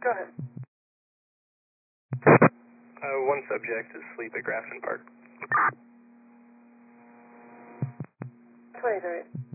Go ahead. One subject is asleep at Grafton Park. 23.